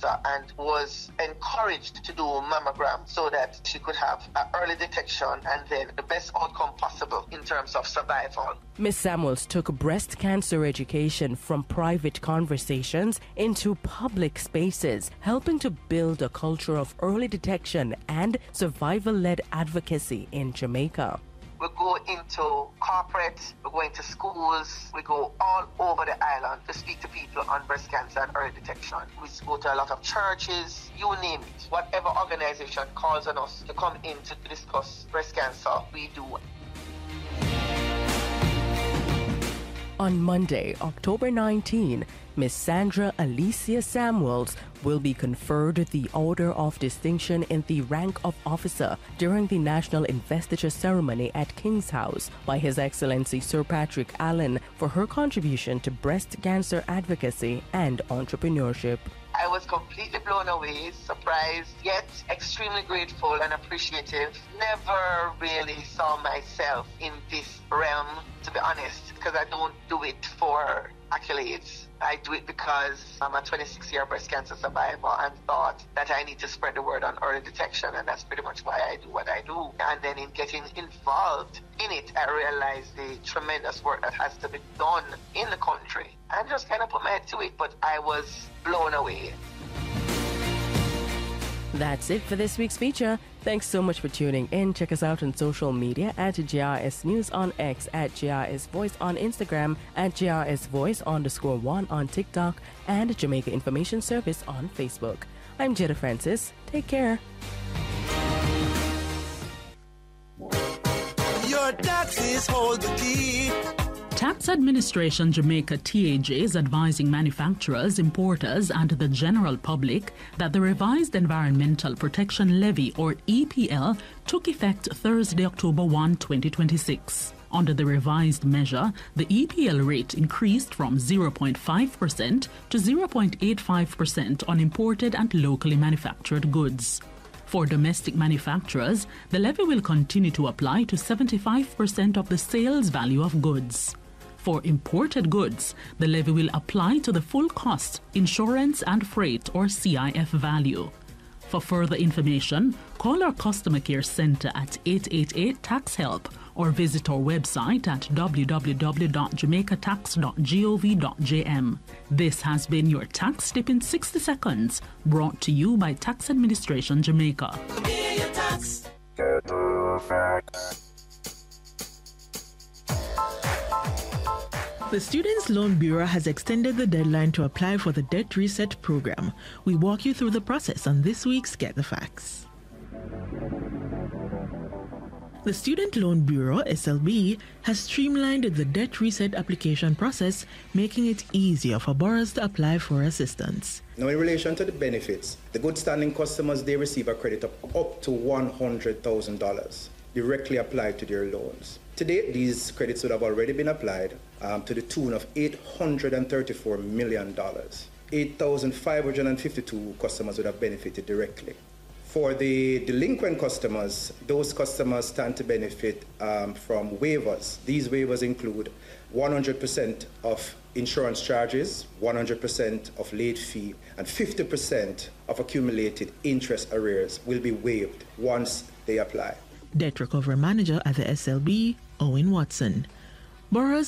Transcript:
cancer and was encouraged to do mammogram so that she could have an early detection and then the best outcome possible in terms of survival. Ms. Samuels took breast cancer education from private conversations into public spaces, helping to build a culture of early detection and survival-led advocacy in Jamaica. We go into corporate, we go into schools, we go all over the island to speak to people on breast cancer and early detection. We go to a lot of churches, you name it. Whatever organization calls on us to come in to discuss breast cancer, we do. On Monday, October 19, Ms. Sandra Alicia Samuels will be conferred the Order of Distinction in the rank of officer during the National Investiture Ceremony at King's House by His Excellency Sir Patrick Allen for her contribution to breast cancer advocacy and entrepreneurship. I was completely blown away, surprised, yet extremely grateful and appreciative. Never really saw myself in this realm, to be honest, because I don't do it for accolades. I do it because I'm a 26-year breast cancer survivor and thought that I need to spread the word on early detection, and that's pretty much why I do what I do. And then in getting involved in it, I realized the tremendous work that has to be done in the country. And just kind of put my head to it, but I was blown away. That's it for this week's feature. Thanks so much for tuning in. Check us out on social media at GRS News on X, at GRS Voice on Instagram, at GRS Voice_1 on TikTok, and Jamaica Information Service on Facebook. I'm Jetta Francis. Take care. Your taxes hold the key. Tax Administration Jamaica TAJ is advising manufacturers, importers, and the general public that the revised Environmental Protection Levy, or EPL, took effect Thursday, October 1, 2026. Under the revised measure, the EPL rate increased from 0.5% to 0.85% on imported and locally manufactured goods. For domestic manufacturers, the levy will continue to apply to 75% of the sales value of goods. For imported goods, the levy will apply to the full cost, insurance and freight, or CIF value. For further information, call our customer care center at 888-TAX-HELP or visit our website at www.jamaicatax.gov.jm. This has been your Tax Tip in 60 Seconds, brought to you by Tax Administration Jamaica. Pay your tax. The Students' Loan Bureau has extended the deadline to apply for the Debt Reset program. We walk you through the process on this week's Get the Facts. The Student Loan Bureau, SLB, has streamlined the Debt Reset application process, making it easier for borrowers to apply for assistance. Now, in relation to the benefits, the good standing customers, they receive a credit of up to $100,000 directly applied to their loans. To date, these credits would have already been applied to the tune of $834 million. 8,552 customers would have benefited directly. For the delinquent customers, those customers stand to benefit from waivers. These waivers include 100% of insurance charges, 100% of late fee, and 50% of accumulated interest arrears will be waived once they apply. Debt Recovery Manager at the SLB, Owen Watson. Borrowers